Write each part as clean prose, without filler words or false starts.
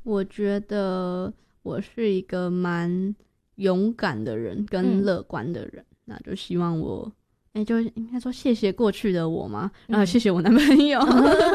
我觉得我是一个蛮勇敢的人跟乐观的人，那就希望我就应该说谢谢过去的我嘛，然后谢谢我男朋友。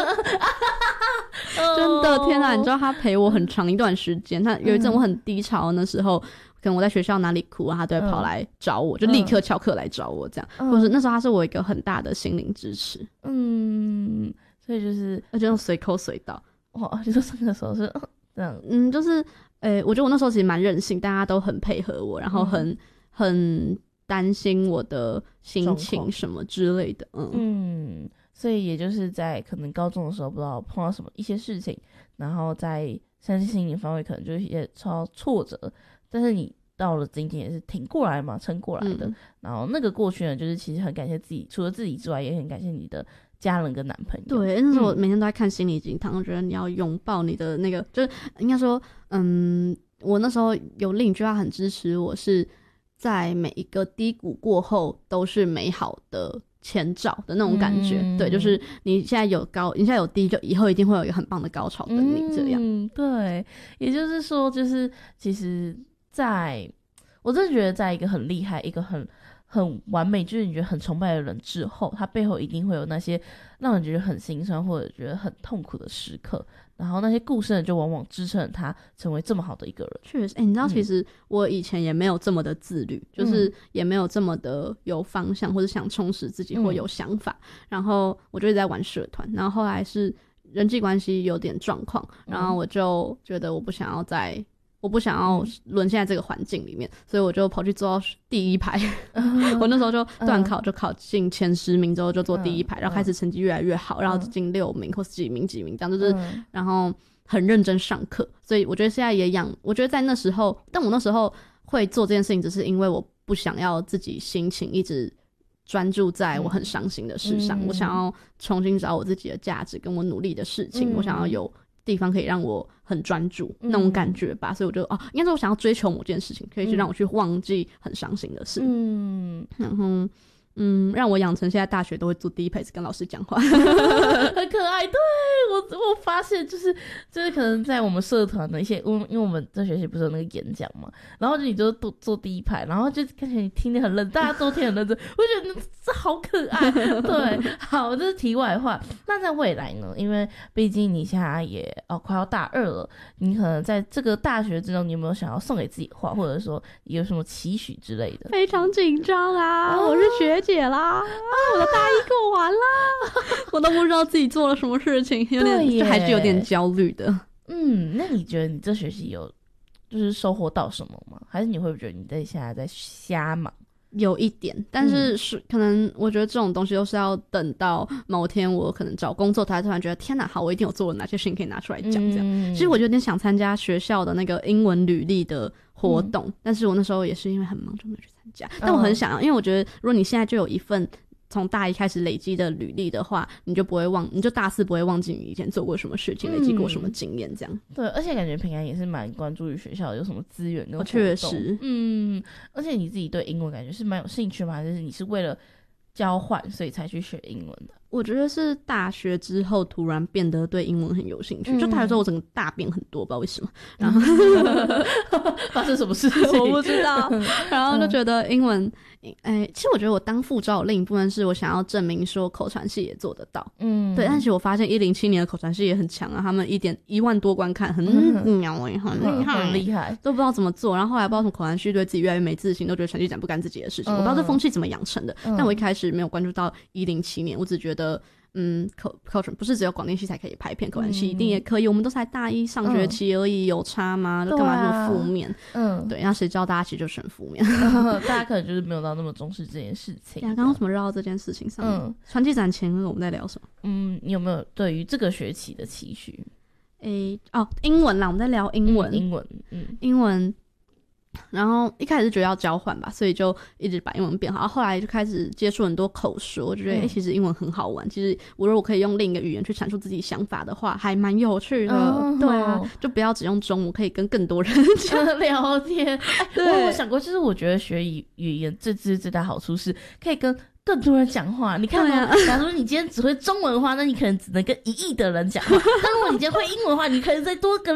真的天哪，你知道他陪我很长一段时间，他有一阵我很低潮，那时候可能我在学校哪里哭啊，他都会跑来找我，就立刻翘课来找我这样，或者那时候他是我一个很大的心灵支持。 所以就是而且用随口随到。 哇，你说上课的时候是这样？ 就是我觉得我那时候其实蛮任性，大家都很配合我，然后很担心我的心情什么之类的。 所以也就是在可能高中的时候不知道碰到什么一些事情，然后在身心灵方面可能就是也超挫折，但是你到了今天也是挺过来嘛，撑过来的。然后那个过去呢，就是其实很感谢自己，除了自己之外，也很感谢你的家人跟男朋友。 对，那时候我每天都在看心理鸡汤，我觉得你要拥抱你的那个，就是应该说，我那时候有另一句话很支持我，是在每一个低谷过后都是美好的前兆的那种感觉。对，就是你现在有高，你现在有低，就以后一定会有一个很棒的高潮等你这样。 对，也就是说，就是其实我真的觉得在一个很厉害，一个很完美，就是你觉得很崇拜的人之后，他背后一定会有那些让人觉得很心酸或者觉得很痛苦的时刻，然后那些故事呢就往往支撑了他成为这么好的一个人。 确实，你知道其实我以前也没有这么的自律，就是也没有这么的有方向或者想充实自己或有想法，然后我就一直在玩社团，然后后来是人际关系有点状况，然后我就觉得我不想要沦陷在这个环境里面，所以我就跑去做到第一排。我那时候就段考就考进前10名之后就做第一排，然后开始成绩越来越好，然后进6名或是几名这样，就是然后很认真上课。所以我觉得现在我觉得在那时候，但我那时候会做这件事情只是因为我不想要自己心情一直专注在我很伤心的事上，我想要重新找我自己的价值跟我努力的事情，我想要有地方可以让我很专注那种感觉吧，所以我就应该说我想要追求某件事情，可以去让我去忘记很伤心的事。然后让我养成现在大学都会坐第一排跟老师讲话。 很可爱。对，我发现就是可能在我们社团的一些，因为我们这学期不是有那个演讲嘛，然后你就都坐第一排，然后就看起来你听得很认真，大家都听得很认真，我觉得这好可爱。对，好，这是题外话。那在未来呢，因为毕竟你现在也快要大2了，你可能在这个大学之中，你有没有想要送给自己的话，或者说有什么期许之类的？ 非常紧张啊，我是学姐啦，我的大一过完啦，我都不知道自己做了什么事情，还是有点焦虑的。 那你觉得你这学期有就是收获到什么吗？还是你会觉得你现在在瞎忙？ 有一点，但是可能我觉得这种东西都是要等到某天我可能找工作，才突然觉得天哪，好，我一定有做了哪些事情可以拿出来讲这样。其实我有点想参加学校的那个英文履历的活动，但是我那时候也是因为很忙就没有去参加。但我很想要，因为我觉得如果你现在就有一份从大一开始累积的履历的话，你就大4不会忘记你以前做过什么事情，累积过什么经验这样。 对，而且感觉平安也是蛮关注于学校有什么资源跟活动。 确实， 而且你自己对英文感觉是蛮有兴趣吗？还是你是为了交换所以才去学英文的？ 我觉得是大学之后突然变得对英文很有兴趣，就大学之后我整个大变很多，不知道为什么，然后发生什么事情我不知道，然后就觉得英文其实我觉得我当副招另一部分是我想要证明说口传系也做得到，对，但是我发现107年的口传系也很强啊，他们1万多观看，很鸟很厉害，都不知道怎么做，然后后来不知道什么口传系对自己越来越没自信，都觉得传系长不干自己的事情，我不知道这风气怎么养成的，但我一开始没有关注到107年，我只觉得口传不是只有广电系才可以拍片，口传系一定也可以，我们都才大一上学期而已，有差吗？干嘛这么负面？对，那谁知道大家其实就是很负面， 大家可能就是没有到那么重视这件事情。 刚刚怎么绕到这件事情上？传记展前我们在聊什么？ 你有没有对于这个学期的期许？ 英文啦，我们在聊英文，英文。然后一开始是觉得要交换吧，所以就一直把英文变好，后来就开始接触很多口说，我就觉得其实英文很好玩，其实我如果可以用另一个语言去阐述自己想法的话还蛮有趣的，对啊，就不要只用中文，可以跟更多人聊天。我有想过，就是我觉得学语言最大好处是可以跟更多人讲话。你看假如你今天只会中文的话，那你可能只能跟1亿的人讲话，但如果你今天会英文的话，你可以再多跟